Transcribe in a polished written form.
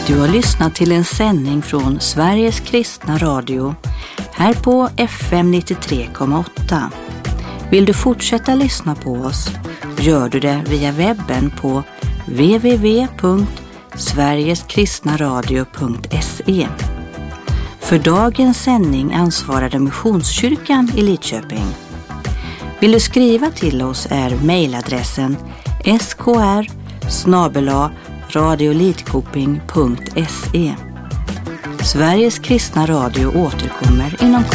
Du har lyssnat till en sändning från Sveriges kristna radio här på FM 93,8. Vill du fortsätta lyssna på oss gör du det via webben på www.sverigeskristnaradio.se. För dagens sändning ansvarade Missionskyrkan i Lidköping. Vill du skriva till oss är mejladressen skr@radiolidkoping.se. Sveriges kristna radio återkommer inom kort.